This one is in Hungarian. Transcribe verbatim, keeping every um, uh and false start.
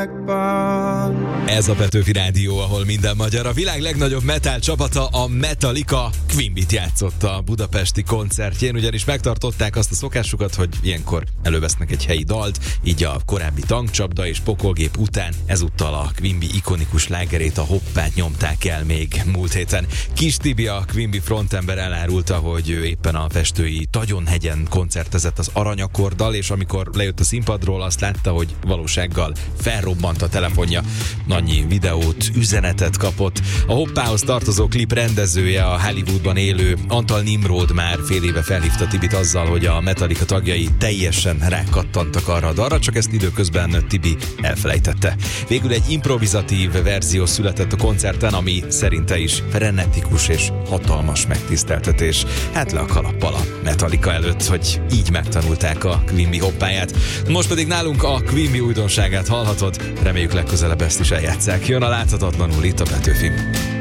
Ez a Petőfi Rádió, ahol minden magyar. A világ legnagyobb metal csapata, a Metallica Quimbit játszott a budapesti koncertjén, ugyanis megtartották azt a szokásukat, hogy ilyenkor elővesznek egy helyi dalt, így a korábbi tankcsapda és pokolgép után ezúttal a Quimby ikonikus slágerét, a Hoppát nyomták el még múlt héten. Kis Tibi, a Quimby frontember elárulta, hogy ő éppen a festői Tagyonhegyen koncertezett az Aranyakorddal, és amikor lejött a színpadról, azt látta, hogy valósággal felrobbant a telefonja. Annyi videót, üzenetet kapott. A Hoppához tartozó klip rendezője, a Hollywoodban élő Antal Nimrod már fél éve felhívta Tibit azzal, hogy a Metallica tagjai teljesen rákattantak arra a dalra, csak ezt időközben Tibi elfelejtette. Végül egy improvizatív verzió született a koncerten, ami szerinte is frenetikus és hatalmas megtiszteltetés. Hát le a kalappal a Metallica előtt, hogy így megtanulták a Quimby hoppáját. Most pedig nálunk a Quimby újdonságát hallhatod, reméljük legközelebb ezt is eljátsszák. Jön a Láthatatlanul itt a Petőfi.